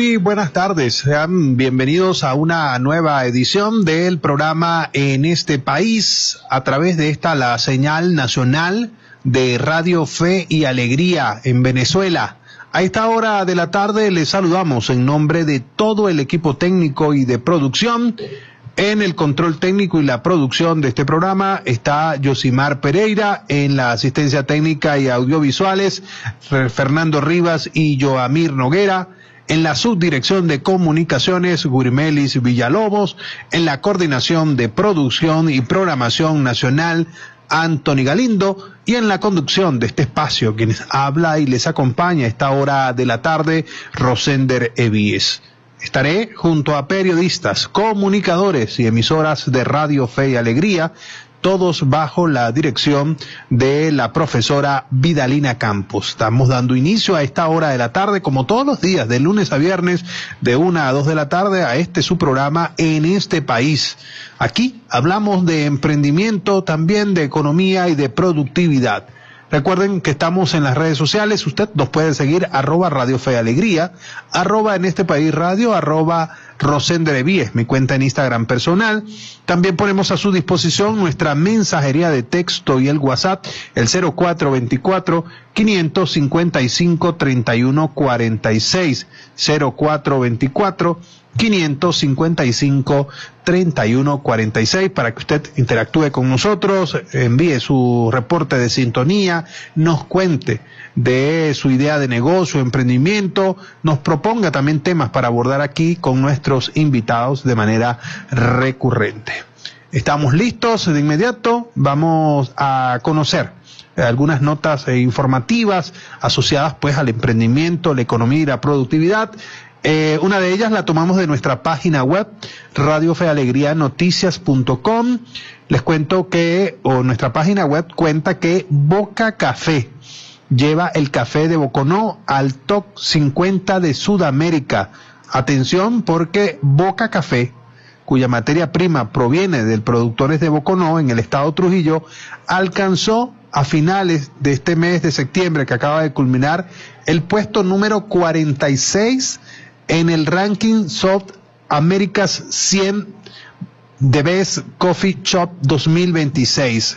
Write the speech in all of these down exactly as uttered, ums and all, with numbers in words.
Muy buenas tardes, sean bienvenidos a una nueva edición del programa En este País, a través de esta, la señal nacional de Radio Fe y Alegría en Venezuela. A esta hora de la tarde les saludamos en nombre de todo el equipo técnico y de producción. En el control técnico y la producción de este programa está Yosimar Pereira, en la asistencia técnica y audiovisuales Fernando Rivas y Joamir Noguera, en la subdirección de comunicaciones Gurimelis Villalobos, en la coordinación de producción y programación nacional Anthony Galindo, y en la conducción de este espacio quienes habla y les acompaña a esta hora de la tarde, Rosender Evíes. Estaré junto a periodistas, comunicadores y emisoras de Radio Fe y Alegría, todos bajo la dirección de la profesora Vidalina Campos. Estamos dando inicio a esta hora de la tarde, como todos los días, de lunes a viernes, de una a dos de la tarde, a este su programa En este País. Aquí hablamos de emprendimiento, también de economía y de productividad. Recuerden que estamos en las redes sociales. Usted nos puede seguir arroba Radio Fe y Alegría, arroba En este País Radio, arroba Rosender Evíes, mi cuenta en Instagram personal. También ponemos a su disposición nuestra mensajería de texto y el WhatsApp, el cero cuatro dos cuatro, cinco cinco cinco, tres uno cuatro seis, cero cuatro dos cuatro, cinco cinco cinco, tres uno cuatro seis, para que usted interactúe con nosotros, envíe su reporte de sintonía, nos cuente de su idea de negocio, emprendimiento, nos proponga también temas para abordar aquí con nuestros invitados de manera recurrente. Estamos listos de inmediato, vamos a conocer algunas notas informativas asociadas pues al emprendimiento, la economía y la productividad. Eh, una de ellas la tomamos de nuestra página web, radio fe alegría noticias punto com. Les cuento que, o nuestra página web cuenta que Boca Café lleva el café de Boconó al top cincuenta de Sudamérica. Atención, porque Boca Café, cuya materia prima proviene del productores de Boconó en el estado Trujillo, alcanzó a finales de este mes de septiembre que acaba de culminar el puesto número cuarenta y seis en el ranking South America's cien The Best Coffee Shop dos mil veintiséis.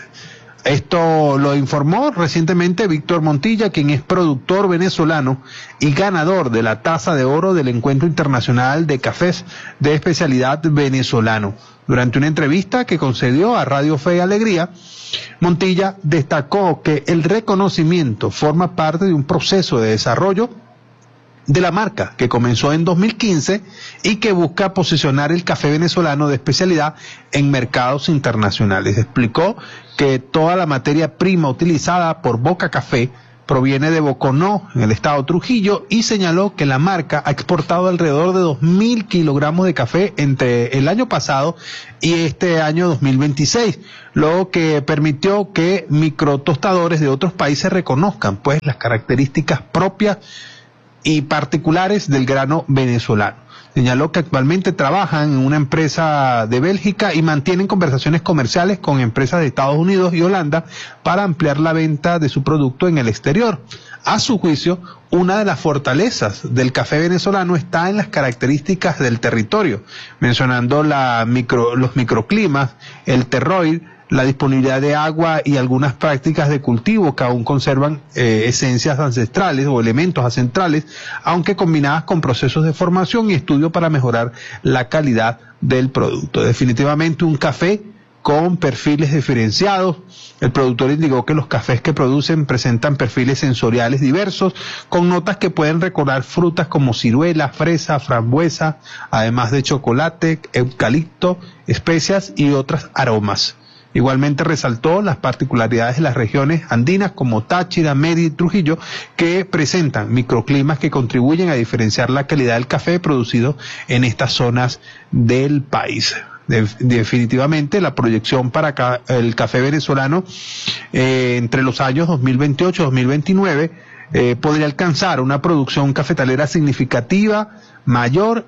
Esto lo informó recientemente Víctor Montilla, quien es productor venezolano y ganador de la Taza de Oro del Encuentro Internacional de Cafés de Especialidad Venezolano. Durante una entrevista que concedió a Radio Fe y Alegría, Montilla destacó que el reconocimiento forma parte de un proceso de desarrollo de la marca que comenzó en dos mil quince y que busca posicionar el café venezolano de especialidad en mercados internacionales. Explicó que toda la materia prima utilizada por Boca Café proviene de Boconó, en el estado Trujillo, y señaló que la marca ha exportado alrededor de dos mil kilogramos de café entre el año pasado y este año dos mil veintiséis, lo que permitió que microtostadores de otros países reconozcan pues las características propias y particulares del grano venezolano. Señaló que actualmente trabajan en una empresa de Bélgica y mantienen conversaciones comerciales con empresas de Estados Unidos y Holanda para ampliar la venta de su producto en el exterior. A su juicio, una de las fortalezas del café venezolano está en las características del territorio, mencionando la micro, los microclimas, el terroir, la disponibilidad de agua y algunas prácticas de cultivo que aún conservan eh, esencias ancestrales o elementos ancestrales, aunque combinadas con procesos de formación y estudio para mejorar la calidad del producto. Definitivamente un café con perfiles diferenciados. El productor indicó que los cafés que producen presentan perfiles sensoriales diversos, con notas que pueden recordar frutas como ciruela, fresa, frambuesa, además de chocolate, eucalipto, especias y otros aromas. Igualmente resaltó las particularidades de las regiones andinas como Táchira, Mérida y Trujillo, que presentan microclimas que contribuyen a diferenciar la calidad del café producido en estas zonas del país. De, definitivamente la proyección para ca, el café venezolano eh, entre los años dos mil veintiocho y dos mil veintinueve eh, podría alcanzar una producción cafetalera significativa, mayor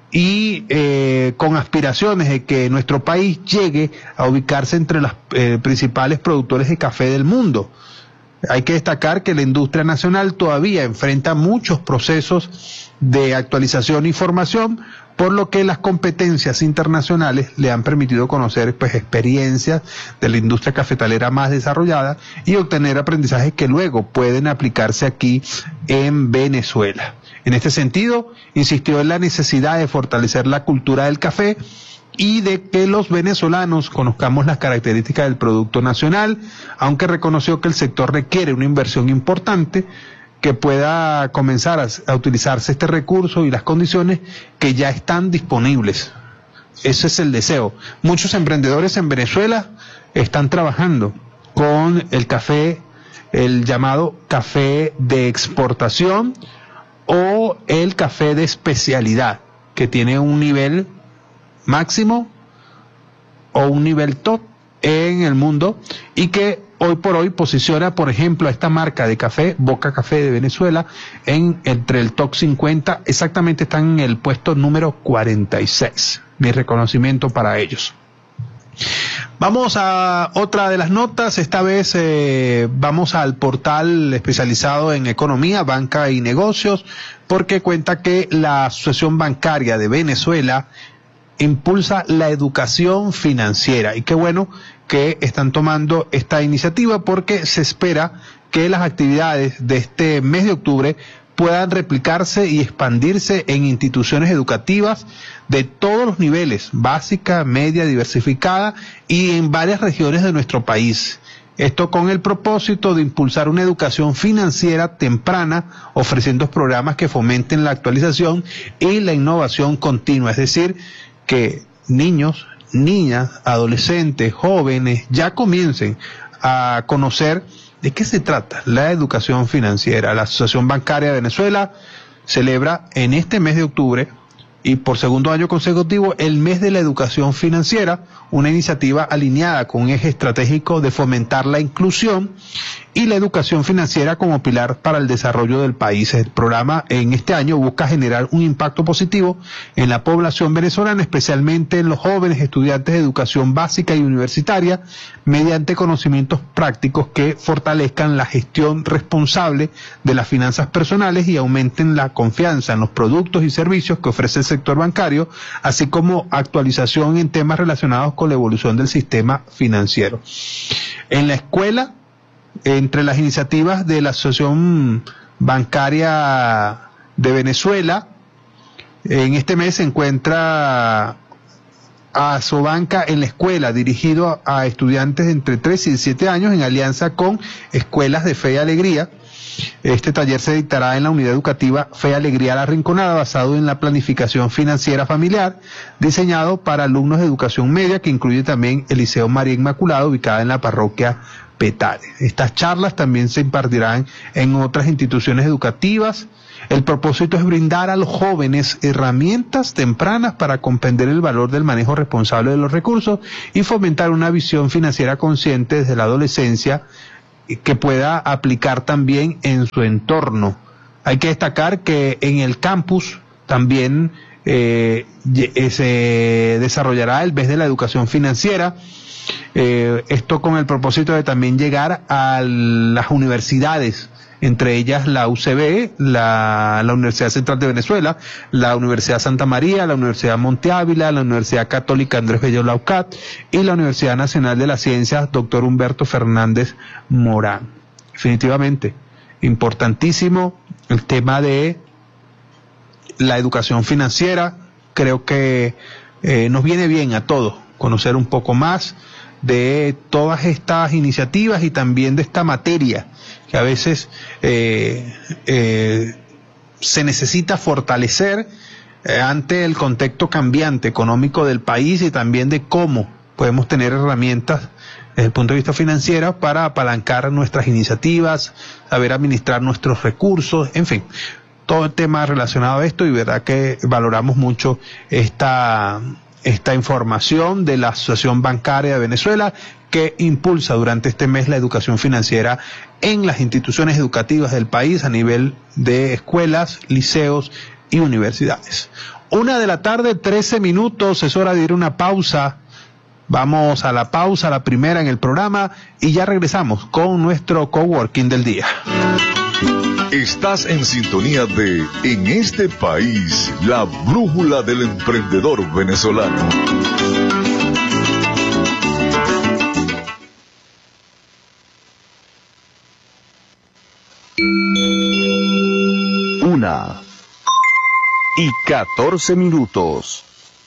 y eh, con aspiraciones de que nuestro país llegue a ubicarse entre los eh, principales productores de café del mundo. Hay que destacar que la industria nacional todavía enfrenta muchos procesos de actualización y formación, por lo que las competencias internacionales le han permitido conocer pues experiencias de la industria cafetalera más desarrollada y obtener aprendizajes que luego pueden aplicarse aquí en Venezuela. En este sentido, insistió en la necesidad de fortalecer la cultura del café y de que los venezolanos conozcamos las características del producto nacional, aunque reconoció que el sector requiere una inversión importante que pueda comenzar a, a utilizarse este recurso y las condiciones que ya están disponibles. Ese es el deseo. Muchos emprendedores en Venezuela están trabajando con el café, el llamado café de exportación o el café de especialidad, que tiene un nivel máximo o un nivel top en el mundo y que hoy por hoy posiciona, por ejemplo, a esta marca de café, Boca Café de Venezuela, en entre el top cincuenta, exactamente están en el puesto número cuarenta y seis. Mi reconocimiento para ellos. Vamos a otra de las notas, esta vez eh, vamos al portal especializado en economía, banca y negocios, porque cuenta que la Asociación Bancaria de Venezuela impulsa la educación financiera, y qué bueno que están tomando esta iniciativa porque se espera que las actividades de este mes de octubre puedan replicarse y expandirse en instituciones educativas de todos los niveles, básica, media, diversificada y en varias regiones de nuestro país. Esto con el propósito de impulsar una educación financiera temprana, ofreciendo programas que fomenten la actualización y la innovación continua, es decir, que niños, niñas, adolescentes, jóvenes ya comiencen a conocer de qué se trata la educación financiera. La Asociación Bancaria de Venezuela celebra en este mes de octubre y por segundo año consecutivo el mes de la educación financiera, una iniciativa alineada con un eje estratégico de fomentar la inclusión y la educación financiera como pilar para el desarrollo del país. El programa en este año busca generar un impacto positivo en la población venezolana, especialmente en los jóvenes estudiantes de educación básica y universitaria, mediante conocimientos prácticos que fortalezcan la gestión responsable de las finanzas personales y aumenten la confianza en los productos y servicios que ofrece el sector bancario, así como actualización en temas relacionados con la evolución del sistema financiero. En la escuela, entre las iniciativas de la Asociación Bancaria de Venezuela, en este mes se encuentra Asobanca en la escuela, dirigido a estudiantes de entre tres y diecisiete años en alianza con Escuelas de Fe y Alegría. Este taller se dictará en la unidad educativa Fe y Alegría La Rinconada, basado en la planificación financiera familiar, diseñado para alumnos de educación media, que incluye también el Liceo María Inmaculada, ubicada en la parroquia Petare. Estas charlas también se impartirán en otras instituciones educativas. El propósito es brindar a los jóvenes herramientas tempranas para comprender el valor del manejo responsable de los recursos y fomentar una visión financiera consciente desde la adolescencia que pueda aplicar también en su entorno. Hay que destacar que en el campus también eh, se desarrollará el mes de la educación financiera, eh, esto con el propósito de también llegar a las universidades, entre ellas la U C B, la, la Universidad Central de Venezuela, la Universidad Santa María, la Universidad Monte Ávila, la Universidad Católica Andrés Bello Laucat y la Universidad Nacional de las Ciencias doctor Humberto Fernández Morán. Definitivamente, importantísimo el tema de la educación financiera. Creo que eh, nos viene bien a todos conocer un poco más de todas estas iniciativas y también de esta materia que a veces eh, eh, se necesita fortalecer eh, ante el contexto cambiante económico del país y también de cómo podemos tener herramientas desde el punto de vista financiero para apalancar nuestras iniciativas, saber administrar nuestros recursos, en fin, todo el tema relacionado a esto, y verdad que valoramos mucho esta esta información de la Asociación Bancaria de Venezuela, que impulsa durante este mes la educación financiera en las instituciones educativas del país a nivel de escuelas, liceos y universidades. Una de la tarde, trece minutos, es hora de ir a una pausa. Vamos a la pausa, la primera en el programa, y ya regresamos con nuestro coworking del día. Estás en sintonía de En este país, la brújula del emprendedor venezolano. Una y catorce minutos.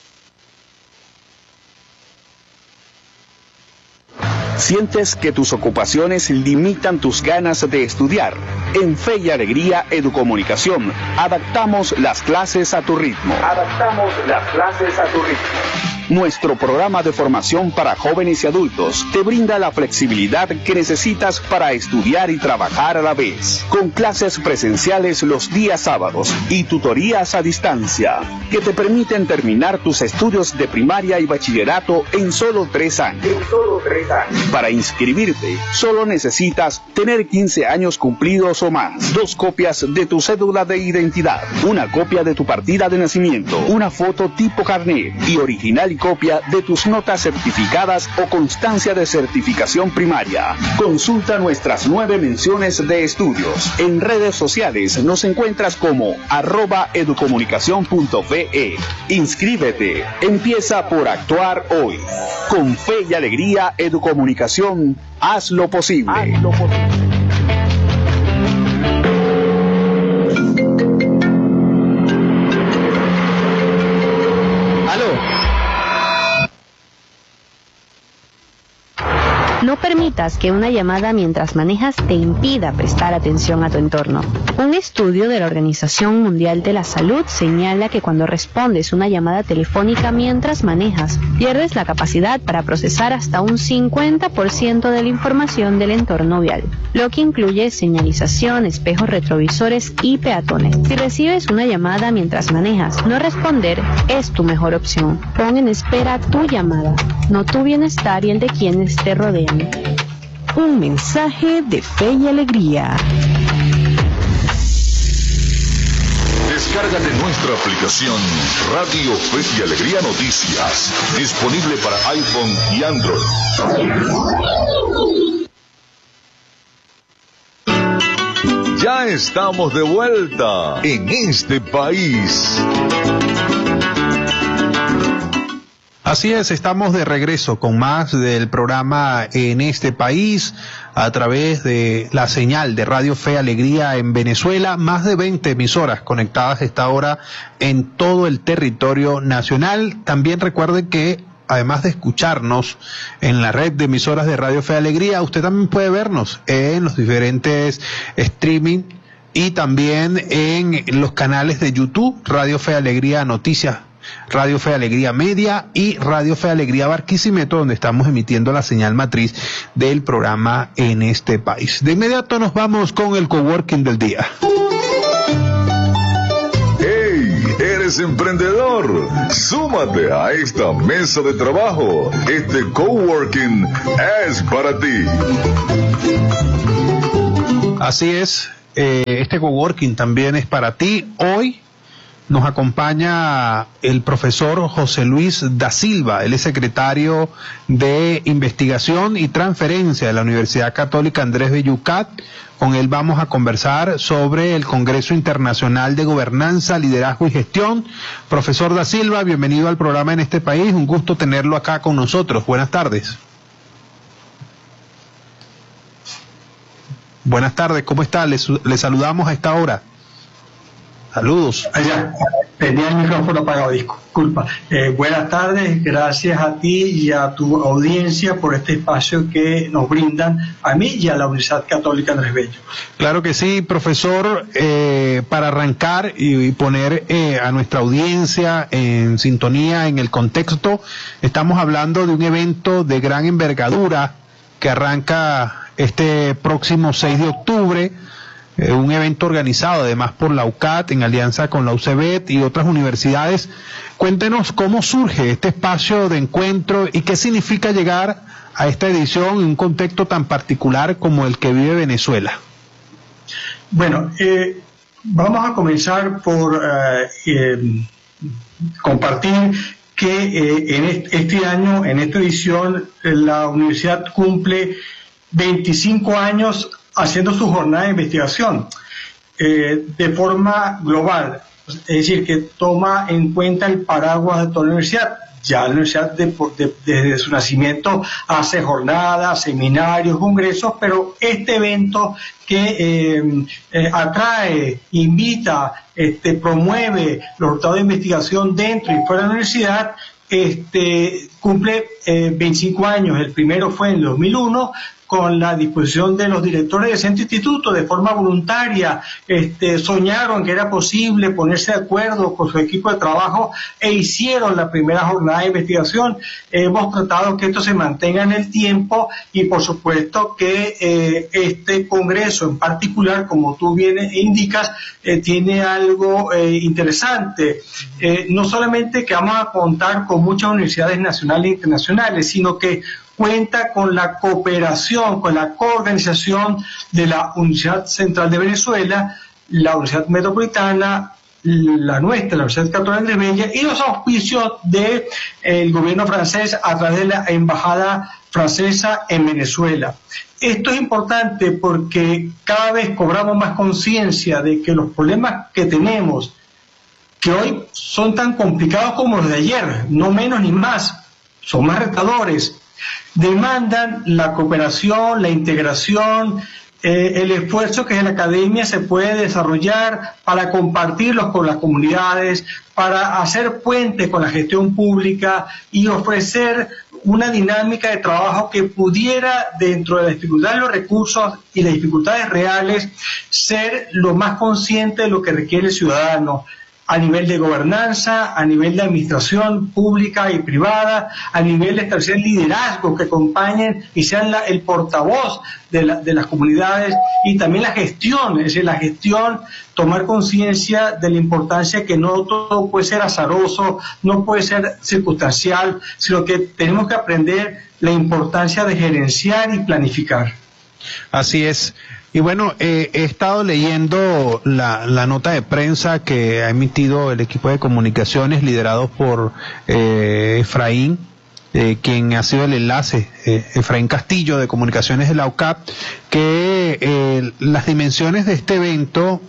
¿Sientes que tus ocupaciones limitan tus ganas de estudiar? En Fe y Alegría Educomunicación, adaptamos las clases a tu ritmo. Adaptamos las clases a tu ritmo. Nuestro programa de formación para jóvenes y adultos te brinda la flexibilidad que necesitas para estudiar y trabajar a la vez, con clases presenciales los días sábados y tutorías a distancia, que te permiten terminar tus estudios de primaria y bachillerato en solo tres años. En solo tres años. Para inscribirte, solo necesitas tener quince años cumplidos o más, dos copias de tu cédula de identidad, una copia de tu partida de nacimiento, una foto tipo carnet y original y copia de tus notas certificadas o constancia de certificación primaria. Consulta nuestras nueve menciones de estudios. En redes sociales nos encuentras como arroba educomunicación punto fe. Inscríbete. Empieza por actuar hoy. Con Fe y Alegría Educomunicación, haz lo posible. Haz lo posible. No permitas que una llamada mientras manejas te impida prestar atención a tu entorno. Un estudio de la Organización Mundial de la Salud señala que cuando respondes una llamada telefónica mientras manejas, pierdes la capacidad para procesar hasta un cincuenta por ciento de la información del entorno vial, lo que incluye señalización, espejos retrovisores y peatones. Si recibes una llamada mientras manejas, no responder es tu mejor opción. Pon en espera tu llamada, no tu bienestar y el de quienes te rodean. Un mensaje de Fe y Alegría. Descárgate nuestra aplicación Radio Fe y Alegría Noticias, disponible para iPhone y Android. Ya estamos de vuelta en este país. Así es, estamos de regreso con más del programa En este país a través de la señal de Radio Fe y Alegría en Venezuela, más de veinte emisoras conectadas a esta hora en todo el territorio nacional. También recuerde que además de escucharnos en la red de emisoras de Radio Fe y Alegría, usted también puede vernos en los diferentes streaming y también en los canales de YouTube, Radio Fe y Alegría Noticias, Radio Fe y Alegría Media y Radio Fe y Alegría Barquisimeto, donde estamos emitiendo la señal matriz del programa En este país. De inmediato nos vamos con el coworking del día. ¡Hey! ¿Eres emprendedor? Súmate a esta mesa de trabajo. Este coworking es para ti. Así es, eh, este coworking también es para ti. Hoy nos acompaña el profesor José Luis da Silva, él es secretario de Investigación y Transferencia de la Universidad Católica Andrés Bellucat. Con él vamos a conversar sobre el Congreso Internacional de Gobernanza, Liderazgo y Gestión. Profesor da Silva, bienvenido al programa En este país, un gusto tenerlo acá con nosotros. Buenas tardes. Buenas tardes, ¿cómo está? Le, le saludamos a esta hora. Saludos. Allá, tenía el micrófono apagado, disculpa. Eh, buenas tardes, gracias a ti y a tu audiencia por este espacio que nos brindan a mí y a la Universidad Católica Andrés Bello. Claro que sí, profesor. Eh, para arrancar y, y poner eh, a nuestra audiencia en sintonía, en el contexto, estamos hablando de un evento de gran envergadura que arranca este próximo seis de octubre. Un evento organizado además por la U C A T en alianza con la U C B E T y otras universidades. Cuéntenos cómo surge este espacio de encuentro y qué significa llegar a esta edición en un contexto tan particular como el que vive Venezuela. Bueno, eh, vamos a comenzar por eh, eh, compartir que eh, en este, este año, en esta edición, la universidad cumple veinticinco años haciendo su jornada de investigación eh, de forma global, es decir, que toma en cuenta el paraguas de toda la universidad. Ya la universidad de, de, desde su nacimiento hace jornadas, seminarios, congresos, pero este evento que eh, eh, atrae, invita, este, promueve los resultados de investigación dentro y fuera de la universidad, este, cumple eh, veinticinco años. El primero fue en el dos mil uno, con la disposición de los directores de Centro Instituto, de forma voluntaria, este, soñaron que era posible ponerse de acuerdo con su equipo de trabajo e hicieron la primera jornada de investigación. Eh, hemos tratado que esto se mantenga en el tiempo y por supuesto que eh, este congreso en particular, como tú bien indicas, eh, tiene algo eh, interesante. Eh, no solamente que vamos a contar con muchas universidades nacionales e internacionales, sino que cuenta con la cooperación, con la coorganización de la Universidad Central de Venezuela, la Universidad Metropolitana, la nuestra, la Universidad Católica de Andrés Bello, y los auspicios del de, gobierno francés a través de la Embajada Francesa en Venezuela. Esto es importante porque cada vez cobramos más conciencia de que los problemas que tenemos, que hoy son tan complicados como los de ayer, no menos ni más, son más retadores, demandan la cooperación, la integración, eh, el esfuerzo que en la academia se puede desarrollar para compartirlos con las comunidades, para hacer puente con la gestión pública y ofrecer una dinámica de trabajo que pudiera, dentro de la dificultad de los recursos y las dificultades reales, ser lo más consciente de lo que requiere el ciudadano, a nivel de gobernanza, a nivel de administración pública y privada, a nivel de establecer liderazgos que acompañen y sean la, el portavoz de, la, de las comunidades, y también la gestión, es decir, la gestión, tomar conciencia de la importancia que no todo puede ser azaroso, no puede ser circunstancial, sino que tenemos que aprender la importancia de gerenciar y planificar. Así es. Y bueno, eh, he estado leyendo la, la nota de prensa que ha emitido el equipo de comunicaciones liderado por eh, Efraín, eh, quien ha sido el enlace, eh, Efraín Castillo de Comunicaciones de la U C A P, que eh, las dimensiones de este evento,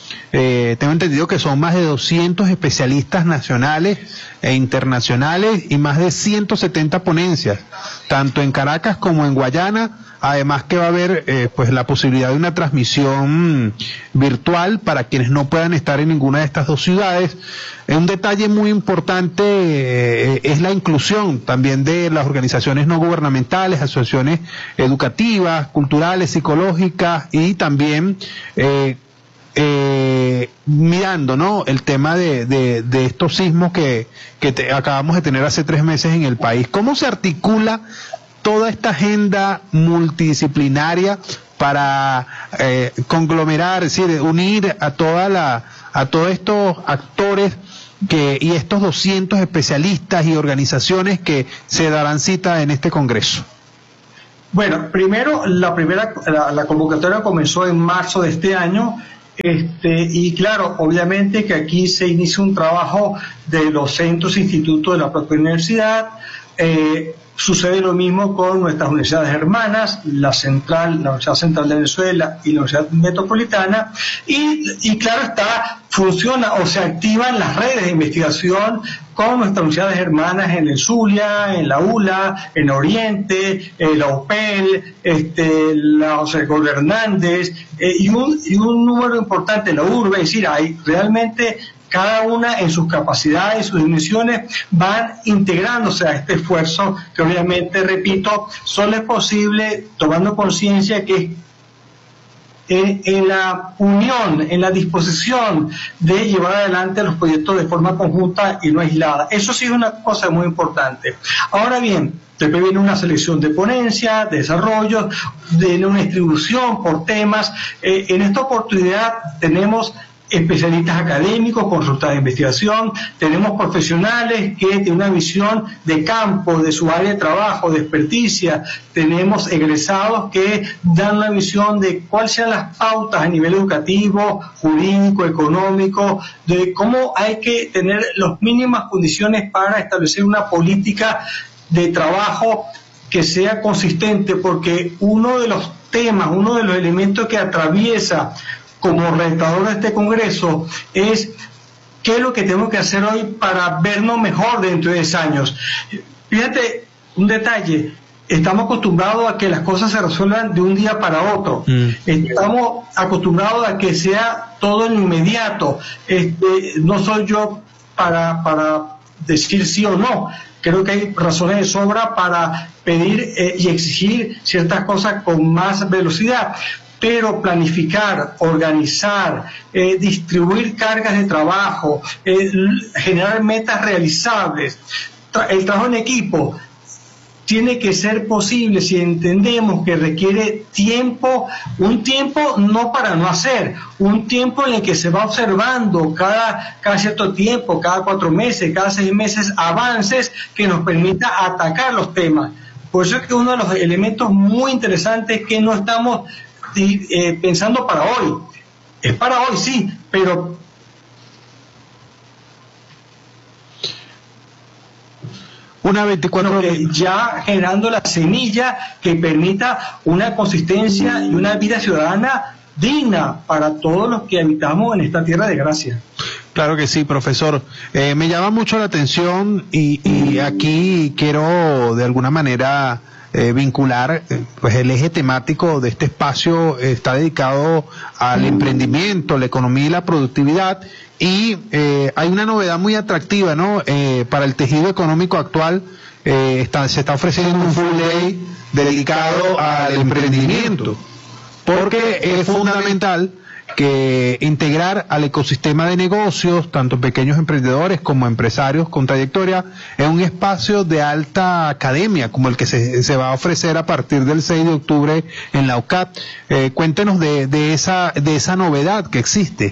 eh, tengo entendido que son más de doscientos especialistas nacionales e internacionales y más de ciento setenta ponencias, tanto en Caracas como en Guayana. Además que va a haber eh, pues la posibilidad de una transmisión virtual para quienes no puedan estar en ninguna de estas dos ciudades. Un detalle muy importante eh, es la inclusión también de las organizaciones no gubernamentales, asociaciones educativas, culturales, psicológicas y también eh, eh, mirando, ¿no?, el tema de, de, de estos sismos que, que te, acabamos de tener hace tres meses en el país. ¿Cómo se articula toda esta agenda multidisciplinaria para eh, conglomerar, es decir, unir a toda la, a todos estos actores que, y estos doscientos especialistas y organizaciones que se darán cita en este congreso? Bueno, primero, la primera, la, la convocatoria comenzó en marzo de este año, este, y claro, obviamente que aquí se inicia un trabajo de los centros e institutos de la propia universidad. eh, Sucede lo mismo con nuestras universidades hermanas, la central, la Universidad Central de Venezuela y la Universidad Metropolitana, y, y claro está, funciona o se activan las redes de investigación con nuestras universidades hermanas en el Zulia, en la U L A, en Oriente, en la U P E L, este, la José Gregorio Hernández, eh, y, un, y un número importante, la U R B, es decir, hay realmente cada una en sus capacidades y sus dimensiones van integrándose a este esfuerzo que obviamente, repito, solo es posible tomando conciencia que en, en la unión, en la disposición de llevar adelante los proyectos de forma conjunta y no aislada. Eso sí es una cosa muy importante. Ahora bien, después viene una selección de ponencias, de desarrollo, de una distribución por temas. Eh, en esta oportunidad tenemos especialistas académicos con resultados de investigación, tenemos profesionales que tienen una visión de campo, de su área de trabajo, de experticia, tenemos egresados que dan una visión de cuáles sean las pautas a nivel educativo, jurídico, económico, de cómo hay que tener las mínimas condiciones para establecer una política de trabajo que sea consistente, porque uno de los temas, uno de los elementos que atraviesa como redactador de este Congreso es qué es lo que tenemos que hacer hoy para vernos mejor dentro de diez años. Fíjate, un detalle, estamos acostumbrados a que las cosas se resuelvan de un día para otro, mm. estamos acostumbrados a que sea todo en inmediato. Este, no soy yo para, para decir sí o no. Creo que hay razones de sobra para pedir eh, y exigir ciertas cosas con más velocidad, pero planificar, organizar, eh, distribuir cargas de trabajo, eh, generar metas realizables, tra- el trabajo en equipo tiene que ser posible si entendemos que requiere tiempo, un tiempo no para no hacer, un tiempo en el que se va observando cada, cada cierto tiempo, cada cuatro meses, cada seis meses, avances que nos permita atacar los temas. Por eso es que uno de los elementos muy interesantes es que no estamos eh, pensando para hoy, es para hoy sí, pero una veinticuatro que ya generando la semilla que permita una consistencia y una vida ciudadana digna para todos los que habitamos en esta tierra de gracia. Claro que sí, profesor. Eh, me llama mucho la atención y, y aquí quiero de alguna manera eh, vincular, eh, pues el eje temático de este espacio está dedicado al emprendimiento, la economía y la productividad. Y eh, hay una novedad muy atractiva, ¿no? Eh, para el tejido económico actual eh, está, se está ofreciendo un full day dedicado al emprendimiento, porque es fundamental que integrar al ecosistema de negocios, tanto pequeños emprendedores como empresarios con trayectoria, en un espacio de alta academia, como el que se, se va a ofrecer a partir del seis de octubre en la U C A T. Eh, cuéntenos de, de, esa, de esa novedad que existe.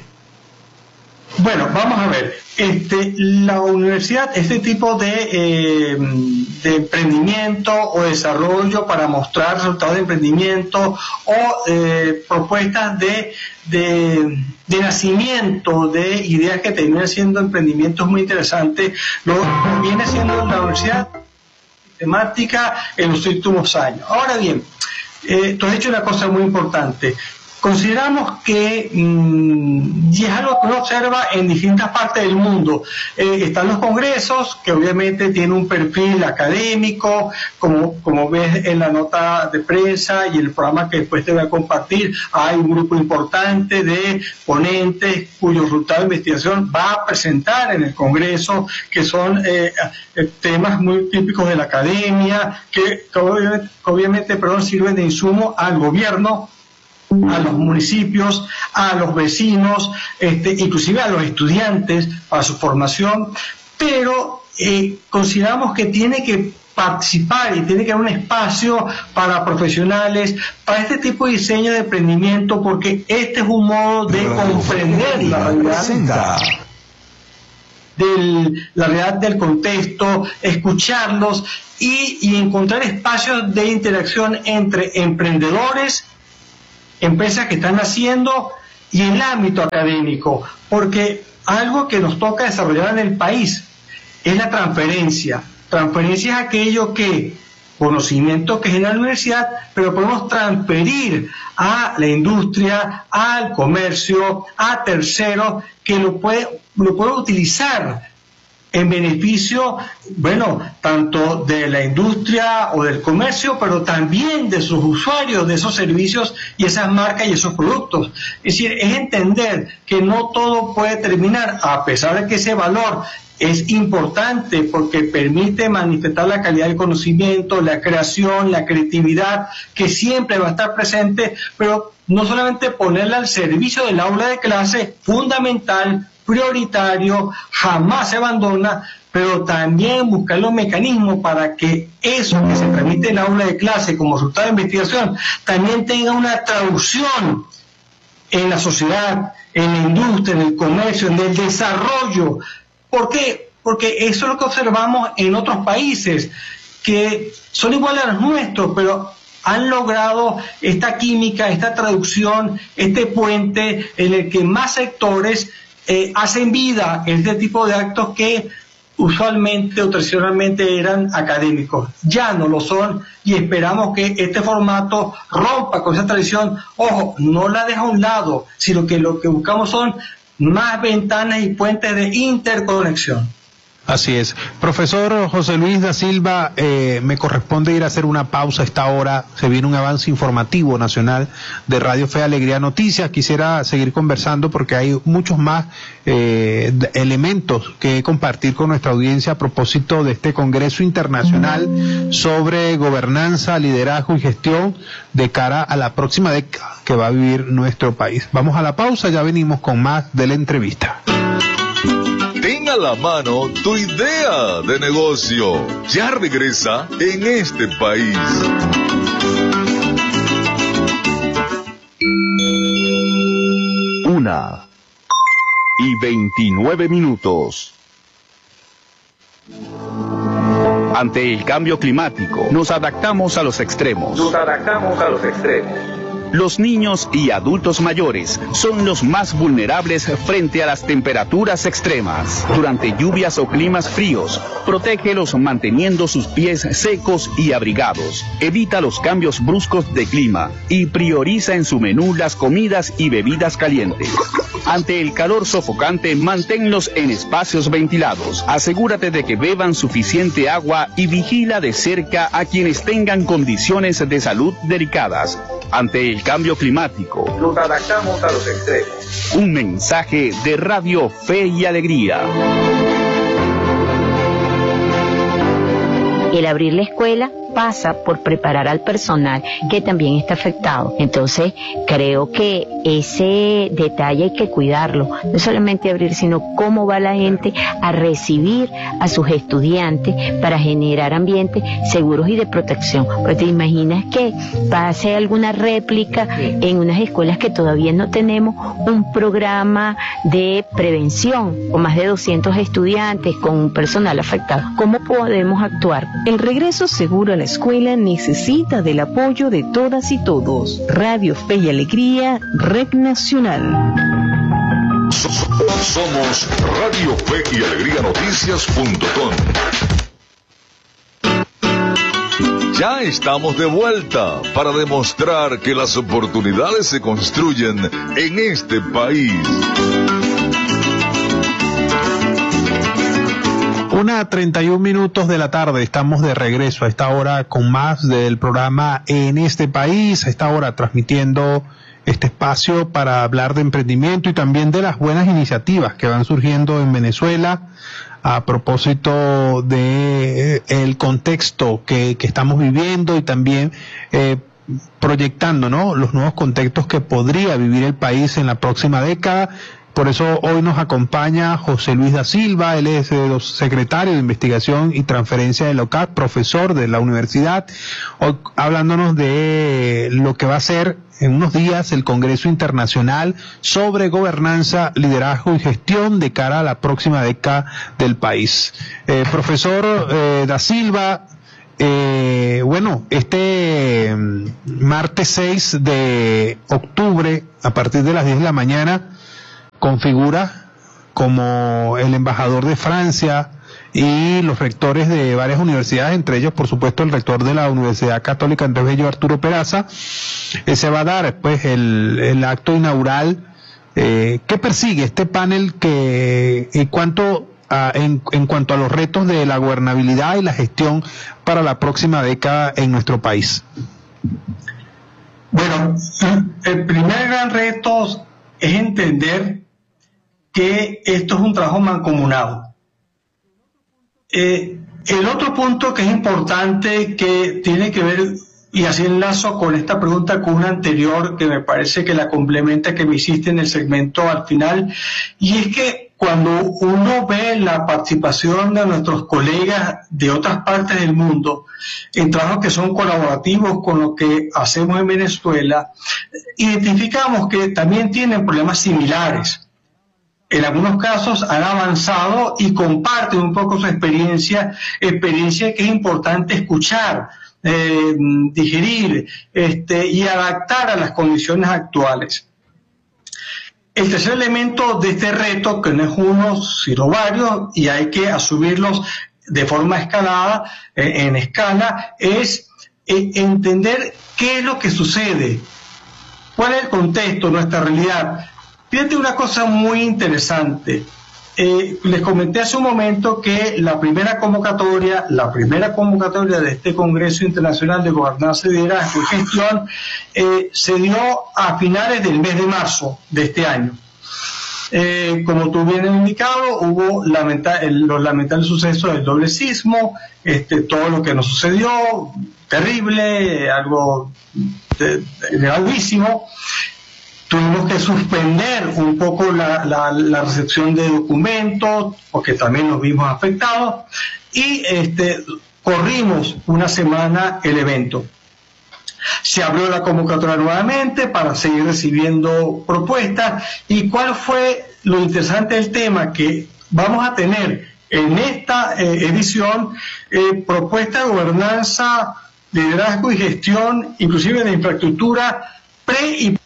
Bueno, vamos a ver, este, la universidad, este tipo de, eh, de emprendimiento o desarrollo para mostrar resultados de emprendimiento o eh, propuestas de, de, de nacimiento de ideas que terminan siendo emprendimientos muy interesantes, lo viene haciendo la universidad temática en los últimos años. Ahora bien, eh, tú has dicho una cosa muy importante. Consideramos que, mmm, y es algo que uno observa en distintas partes del mundo, eh, están los congresos, que obviamente tienen un perfil académico, como, como ves en la nota de prensa y el programa que después te voy a compartir, hay un grupo importante de ponentes cuyo resultado de investigación va a presentar en el congreso, que son eh, temas muy típicos de la academia, que, que obviamente, obviamente perdón, sirven de insumo al gobierno, a los municipios, a los vecinos, este, inclusive a los estudiantes para su formación, pero eh, consideramos que tiene que participar y tiene que haber un espacio para profesionales, para este tipo de diseño de emprendimiento, porque este es un modo de comprender la realidad del, la realidad del contexto, escucharlos y, y encontrar espacios de interacción entre emprendedores, empresas que están haciendo y el ámbito académico, porque algo que nos toca desarrollar en el país es la transferencia. Transferencia es aquello que, conocimiento que genera la universidad, pero podemos transferir a la industria, al comercio, a terceros que lo puede, lo puede utilizar en beneficio, bueno, tanto de la industria o del comercio, pero también de sus usuarios, de esos servicios y esas marcas y esos productos. Es decir, es entender que no todo puede terminar, a pesar de que ese valor es importante porque permite manifestar la calidad del conocimiento, la creación, la creatividad, que siempre va a estar presente, pero no solamente ponerla al servicio del aula de clase, fundamental, prioritario, jamás se abandona, pero también buscar los mecanismos para que eso que se transmite en el aula de clase como resultado de investigación también tenga una traducción en la sociedad, en la industria, en el comercio, en el desarrollo. ¿Por qué? Porque eso es lo que observamos en otros países, que son iguales a los nuestros, pero han logrado esta química, esta traducción, este puente en el que más sectores eh, hacen vida este tipo de actos que usualmente o tradicionalmente eran académicos. Ya no lo son y esperamos que este formato rompa con esa tradición. Ojo, no la deja a un lado, sino que lo que buscamos son más ventanas y puentes de interconexión. Así es. Profesor José Luis da Silva, eh, me corresponde ir a hacer una pausa a esta hora. Se viene un avance informativo nacional de Radio Fe y Alegría Noticias. Quisiera seguir conversando porque hay muchos más eh, elementos que compartir con nuestra audiencia a propósito de este Congreso Internacional sobre Gobernanza, Liderazgo y Gestión de cara a la próxima década que va a vivir nuestro país. Vamos a la pausa, ya venimos con más de la entrevista. Ten a la mano tu idea de negocio. Ya regresa en este país. Una y veintinueve minutos. Ante el cambio climático, nos adaptamos a los extremos. Nos adaptamos a los extremos. Los niños y adultos mayores son los más vulnerables frente a las temperaturas extremas. Durante lluvias o climas fríos, protégelos manteniendo sus pies secos y abrigados. Evita los cambios bruscos de clima y prioriza en su menú las comidas y bebidas calientes. Ante el calor sofocante, manténlos en espacios ventilados. Asegúrate de que beban suficiente agua y vigila de cerca a quienes tengan condiciones de salud delicadas. Ante el cambio climático, nos adaptamos a los extremos. Un mensaje de Radio Fe y Alegría. El abrir la escuela pasa por preparar al personal que también está afectado. Entonces, creo que ese detalle hay que cuidarlo. No solamente abrir, sino cómo va la gente a recibir a sus estudiantes para generar ambientes seguros y de protección. Porque te imaginas que pase alguna réplica en unas escuelas que todavía no tenemos un programa de prevención con más de doscientos estudiantes, con un personal afectado. ¿Cómo podemos actuar? El regreso seguro a la escuela necesita del apoyo de todas y todos. Radio Fe y Alegría, Red Nacional. Somos Radio Fe y Alegría Noticias punto com. Ya estamos de vuelta para demostrar que las oportunidades se construyen en este país. Una treinta y un minutos de la tarde, estamos de regreso a esta hora con más del programa En este País, a esta hora transmitiendo este espacio para hablar de emprendimiento y también de las buenas iniciativas que van surgiendo en Venezuela a propósito de el contexto que, que estamos viviendo y también eh, proyectando, ¿no?, los nuevos contextos que podría vivir el país en la próxima década. Por eso hoy nos acompaña José Luis da Silva, él es eh, secretario de Investigación y Transferencia de la O C A D, profesor de la universidad, hoy hablándonos de lo que va a ser en unos días el Congreso Internacional sobre Gobernanza, Liderazgo y Gestión de cara a la próxima década del país. Eh, profesor eh, da Silva, eh, bueno, este martes seis de octubre, a partir de las diez de la mañana, configura como el embajador de Francia y los rectores de varias universidades, entre ellos, por supuesto, el rector de la Universidad Católica Andrés Bello, Arturo Peraza. Eh, se va a dar pues el, el acto inaugural. Eh, ¿Qué persigue este panel que en cuanto a, en, en cuanto a los retos de la gobernabilidad y la gestión para la próxima década en nuestro país? Bueno, el primer gran reto es entender que esto es un trabajo mancomunado. Eh, el otro punto que es importante, que tiene que ver, y así enlazo con esta pregunta con una anterior, que me parece que la complementa, que me hiciste en el segmento al final, y es que cuando uno ve de la participación de nuestros colegas de otras partes del mundo en trabajos que son colaborativos con lo que hacemos en Venezuela, identificamos que también tienen problemas similares. En algunos casos han avanzado y comparten un poco su experiencia, experiencia que es importante escuchar, eh, digerir este, y adaptar a las condiciones actuales. El tercer elemento de este reto, que no es uno, sino varios, y hay que asumirlos de forma escalada, eh, en escala, es eh, entender qué es lo que sucede, cuál es el contexto, nuestra realidad. Fíjate una cosa muy interesante. Eh, les comenté hace un momento que la primera convocatoria, la primera convocatoria de este Congreso Internacional de Gobernanza, Liderazgo y Gestión eh, se dio a finales del mes de marzo de este año. Eh, como tú bien has indicado, hubo lamenta el, los lamentables sucesos del doble sismo, este, todo lo que nos sucedió, terrible, algo de, de, gravísimo. Tuvimos que suspender un poco la, la, la recepción de documentos, porque también nos vimos afectados, y este, corrimos una semana el evento. Se abrió la convocatoria nuevamente para seguir recibiendo propuestas. ¿Y cuál fue lo interesante del tema? Que vamos a tener en esta eh, edición eh, propuestas de gobernanza, liderazgo y gestión, inclusive de infraestructura pre y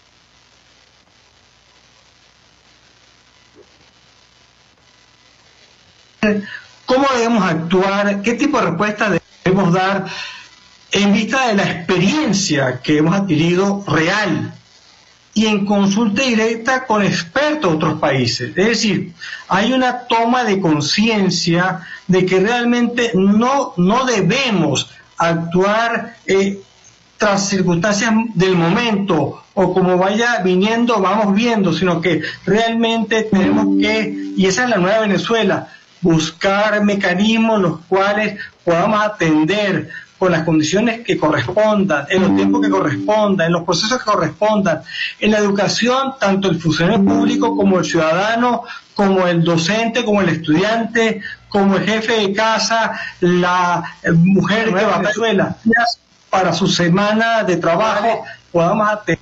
cómo debemos actuar, qué tipo de respuesta debemos dar en vista de la experiencia que hemos adquirido real y en consulta directa con expertos de otros países. Es decir, hay una toma de conciencia de que realmente no, no debemos actuar eh, tras circunstancias del momento o como vaya viniendo, vamos viendo, sino que realmente tenemos que, y esa es la nueva Venezuela, buscar mecanismos los cuales podamos atender con las condiciones que correspondan, en los tiempos que correspondan, en los procesos que correspondan, en la educación, tanto el funcionario público como el ciudadano, como el docente, como el estudiante, como el jefe de casa, la mujer de Venezuela, para su semana de trabajo podamos atender.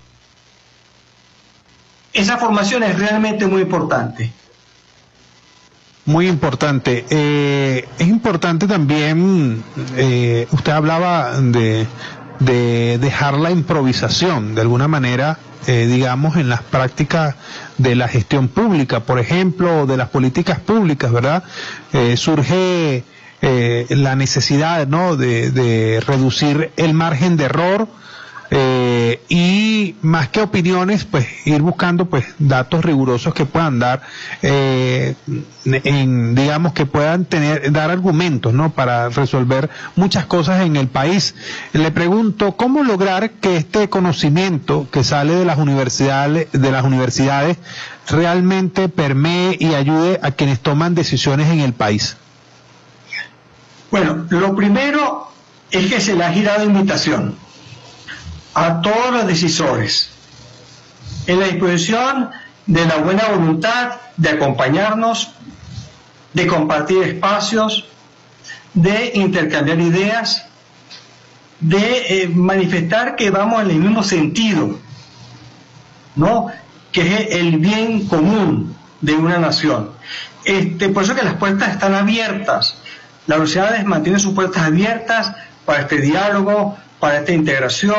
Esa formación es realmente muy importante. Muy importante. Eh, es importante también, eh, usted hablaba de, de dejar la improvisación, de alguna manera, eh, digamos, en las prácticas de la gestión pública, por ejemplo, de las políticas públicas, ¿verdad? Eh, surge eh, la necesidad, ¿no?, de, de reducir el margen de error. Eh, y más que opiniones, pues ir buscando pues datos rigurosos que puedan dar, eh, en, digamos que puedan tener, dar argumentos, ¿no?, para resolver muchas cosas en el país. Le pregunto, ¿cómo lograr que este conocimiento que sale de las universidades, de las universidades realmente permee y ayude a quienes toman decisiones en el país? Bueno, lo primero es que se le ha girado invitación a todos los decisores, en la disposición de la buena voluntad de acompañarnos, de compartir espacios, de intercambiar ideas, de eh, manifestar que vamos en el mismo sentido, ¿no?, que es el bien común de una nación. Este, por eso que las puertas están abiertas. La universidad mantiene sus puertas abiertas para este diálogo, para esta integración.